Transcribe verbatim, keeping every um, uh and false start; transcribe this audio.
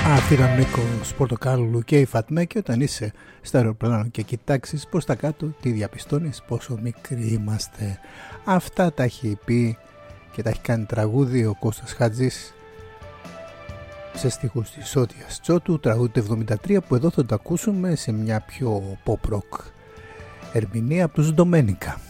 Αυτή ήταν ο Νίκος Πορτοκάλου και η Φατμέ. Και όταν είσαι στο αεροπλάνο και κοιτάξεις προς τα κάτω, τι διαπιστώνεις? Πόσο μικροί είμαστε. Αυτά τα έχει πει και τα έχει κάνει τραγούδι ο Κώστας Χατζής σε στίχους της Σώτιας Τσότου, τραγούδι του εβδομήντα τρία, που εδώ θα το ακούσουμε σε μια πιο pop rock ερμηνεία από τους Ντομένικα.